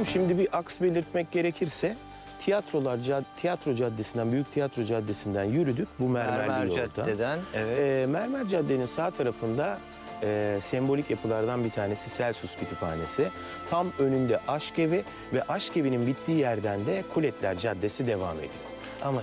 Hocam şimdi bir aks belirtmek gerekirse Tiyatro Caddesi'nden, Büyük Tiyatro Caddesi'nden yürüdük bu mermerli Mermer yolda. Cadde'den, evet. Mermer Cadde'nin sağ tarafında sembolik yapılardan bir tanesi Celsus Kütüphanesi. Tam önünde Aşk Evi ve Aşk Evi'nin bittiği yerden de Kuletler Caddesi devam ediyor. Ama